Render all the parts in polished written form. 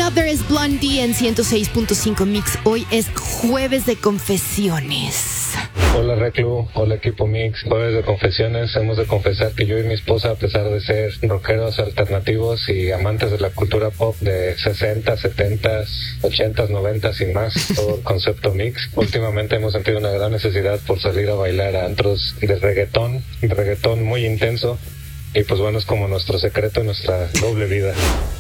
Out There es Blondie en 106.5 Mix. Hoy es jueves de confesiones. Hola Reclu, hola equipo Mix. Jueves de confesiones. Hemos de confesar que yo y mi esposa, a pesar de ser rockeros alternativos y amantes de la cultura pop de 60, 70, 80, 90 y más, todo el concepto Mix, últimamente hemos sentido una gran necesidad por salir a bailar a antros de reggaetón muy intenso. Y pues bueno, es como nuestro secreto, nuestra doble vida.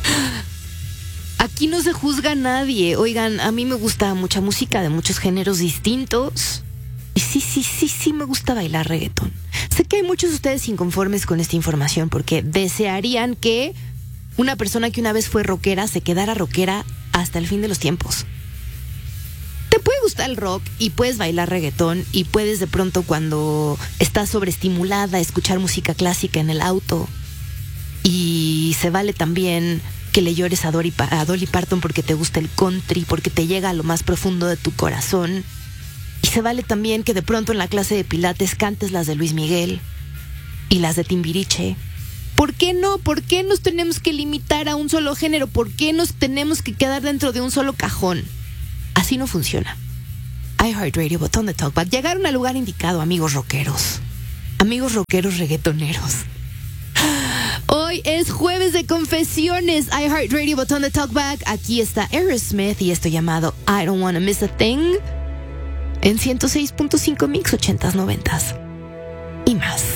Aquí no se juzga a nadie. Oigan, a mí me gusta mucha música de muchos géneros distintos. Y sí me gusta bailar reggaetón. Sé que hay muchos de ustedes inconformes con esta información porque desearían que una persona que una vez fue rockera se quedara rockera hasta el fin de los tiempos. Te puede gustar el rock y puedes bailar reggaetón y puedes de pronto, cuando estás sobreestimulada, escuchar música clásica en el auto. Y se vale también que le llores a Dolly Parton porque te gusta el country, porque te llega a lo más profundo de tu corazón. Y se vale también que de pronto en la clase de pilates cantes las de Luis Miguel y las de Timbiriche. ¿Por qué no? ¿Por qué nos tenemos que limitar a un solo género? ¿Por qué nos tenemos que quedar dentro de un solo cajón? Así no funciona. iHeartRadio, botón de talkback. Llegaron al lugar indicado, amigos rockeros. Amigos rockeros reggaetoneros. Hoy es jueves de confesiones. iHeartRadio, botón de talkback. Aquí está Aerosmith y esto llamado I Don't Wanna Miss a Thing en 106.5 Mix 80s, 90s y más.